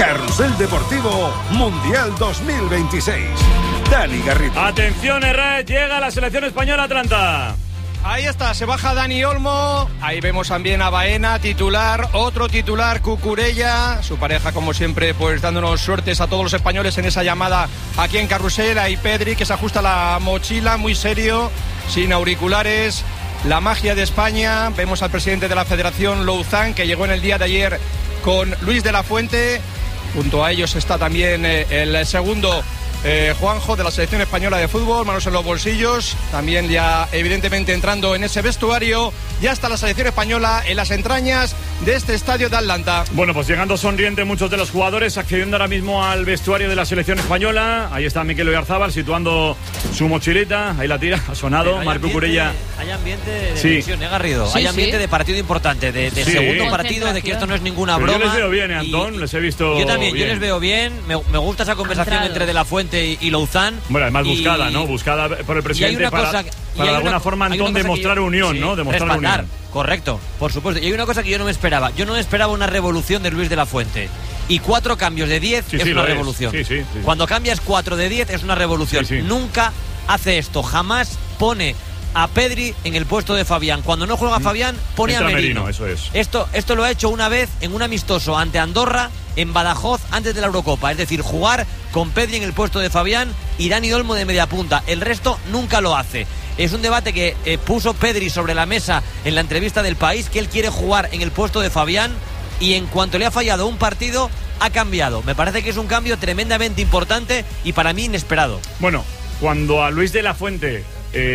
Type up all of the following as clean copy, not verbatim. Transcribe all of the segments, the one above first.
Carrusel Deportivo Mundial 2026. Dani Garrido. Atención, Herrera, llega la selección española a Atlanta. Ahí está, se baja Dani Olmo, ahí vemos también a Baena, titular, otro titular, Cucurella, su pareja como siempre pues dándonos suertes a todos los españoles en esa llamada aquí en Carrusel. Ahí Pedri que se ajusta la mochila, muy serio, sin auriculares, la magia de España. Vemos al presidente de la Federación, Louzán, que llegó en el día de ayer con Luis de la Fuente, junto a ellos está también el segundo Juanjo de la selección española de fútbol, manos en los bolsillos, también ya evidentemente entrando en ese vestuario. Ya está la selección española en las entrañas de este estadio de Atlanta. Bueno, pues llegando sonriente muchos de los jugadores, accediendo ahora mismo al vestuario de la selección española. Ahí está Mikel Oyarzabal situando su mochilita, ahí la tira, ha sonado, Marco Cucurella. Hay ambiente de tensión, Garrido. Hay ambiente de partido importante, de segundo partido, de que esto no es ninguna broma. Yo les veo bien, Antón, les he visto. Yo también, bien. Yo les veo bien. Me gusta esa conversación entre De la Fuente y Louzán. Bueno, además buscada, ¿no? Buscada por el presidente para de alguna forma, Antón, demostrar unión, ¿no? Demostrar unión. Correcto, por supuesto. Y hay una cosa que yo no me esperaba. Yo no me esperaba una revolución de Luis de la Fuente. Y 4 cambios de 10 es una revolución. Sí. Cuando cambias 4 de 10 es una revolución. Nunca hace esto. Jamás pone a Pedri en el puesto de Fabián. Cuando no juega Fabián, pone a Merino. Eso es. Esto lo ha hecho una vez en un amistoso ante Andorra, en Badajoz, antes de la Eurocopa. Es decir, jugar con Pedri en el puesto de Fabián y Dani Olmo de media punta. El resto nunca lo hace. Es un debate que puso Pedri sobre la mesa en la entrevista del País, que él quiere jugar en el puesto de Fabián, y en cuanto le ha fallado un partido, ha cambiado. Me parece que es un cambio tremendamente importante y para mí inesperado. Bueno, cuando a Luis de la Fuente,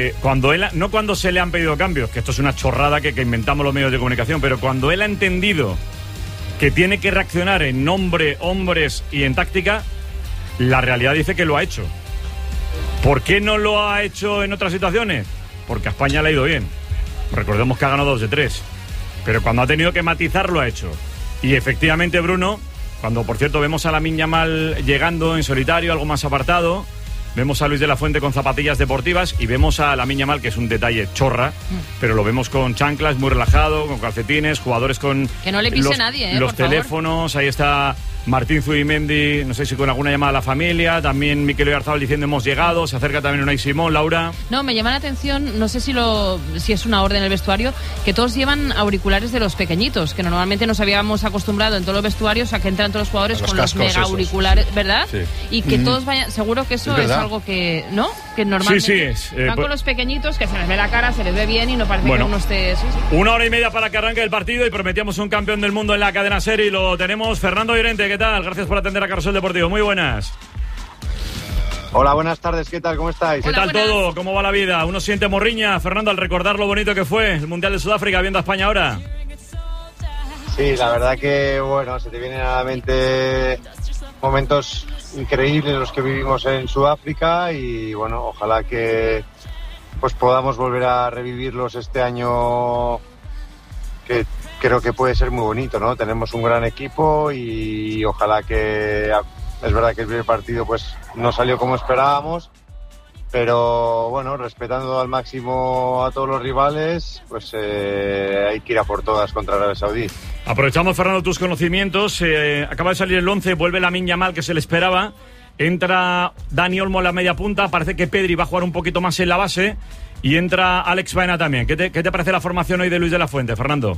no cuando se le han pedido cambios, que esto es una chorrada que inventamos los medios de comunicación, pero cuando él ha entendido que tiene que reaccionar en nombre, hombres y en táctica, la realidad dice que lo ha hecho. ¿Por qué no lo ha hecho en otras situaciones? Porque a España le ha ido bien. Recordemos que ha ganado 2 de 3. Pero cuando ha tenido que matizar, lo ha hecho. Y efectivamente, Bruno, cuando por cierto vemos a Lamine Yamal llegando en solitario, algo más apartado, vemos a Luis de la Fuente con zapatillas deportivas y vemos a Lamine Yamal, que es un detalle chorra, pero lo vemos con chanclas, muy relajado, con calcetines, jugadores con que no le pise nadie, los por teléfonos, favor. Ahí está Martín Zubimendi, no sé si con alguna llamada a la familia, también Mikel Oyarzabal diciendo hemos llegado, se acerca también Unai Simón, Laura. No, me llama la atención, no sé si es una orden en el vestuario, que todos llevan auriculares de los pequeñitos, que normalmente nos habíamos acostumbrado en todos los vestuarios a que entran todos los jugadores con los mega auriculares, ¿verdad? Sí. Y que todos vayan, seguro que eso es algo que, ¿no? Que normalmente van con los pequeñitos, que se les ve la cara, se les ve bien y no parece que uno esté... Sí. 1 hora y media para que arranque el partido y prometíamos un campeón del mundo en la cadena SER y lo tenemos. Fernando Llorente, ¿qué tal? Gracias por atender a Carrusel Deportivo. Muy buenas. Hola, buenas tardes. ¿Qué tal? ¿Cómo estáis? ¿Qué tal todo? ¿Cómo va la vida? Uno siente morriña, Fernando, al recordar lo bonito que fue el Mundial de Sudáfrica viendo a España ahora. Sí, la verdad que, bueno, se te vienen a la mente momentos increíbles los que vivimos en Sudáfrica y, bueno, ojalá que pues podamos volver a revivirlos este año, que creo que puede ser muy bonito, ¿no? Tenemos un gran equipo y ojalá que... Es verdad que el primer partido pues no salió como esperábamos, pero bueno, respetando al máximo a todos los rivales, pues hay que ir a por todas contra Arabia Saudí. Aprovechamos, Fernando, tus conocimientos. Acaba de salir el 11, vuelve Lamine Yamal, que se le esperaba. Entra Dani Olmo en la media punta, parece que Pedri va a jugar un poquito más en la base y entra Alex Baena también. ¿Qué te parece la formación hoy de Luis de la Fuente, Fernando?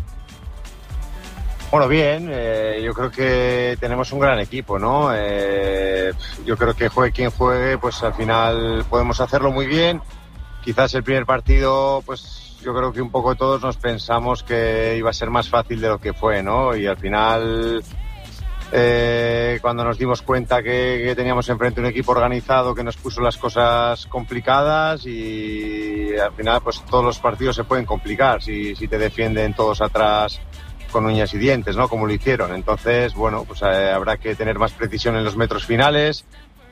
Bueno, bien, yo creo que tenemos un gran equipo, ¿no? Yo creo que juegue quien juegue, pues al final podemos hacerlo muy bien. Quizás el primer partido, pues yo creo que un poco todos nos pensamos que iba a ser más fácil de lo que fue, ¿no? Y al final, cuando nos dimos cuenta que teníamos enfrente un equipo organizado que nos puso las cosas complicadas y al final, pues todos los partidos se pueden complicar si te defienden todos atrás con uñas y dientes, ¿no? Como lo hicieron. Entonces, bueno, pues habrá que tener más precisión en los metros finales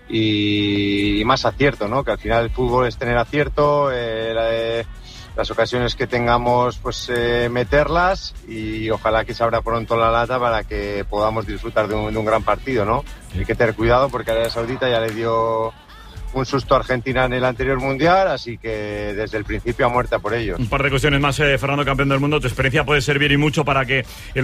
y más acierto, ¿no? Que al final el fútbol es tener acierto, las ocasiones que tengamos, pues meterlas y ojalá que se abra pronto la lata para que podamos disfrutar de un gran partido, ¿no? Hay que tener cuidado porque Arabia Saudita ya le dio un susto a Argentina en el anterior Mundial, así que desde el principio a muerte por ellos. Un par de cuestiones más, Fernando, campeón del mundo. Tu experiencia puede servir y mucho para que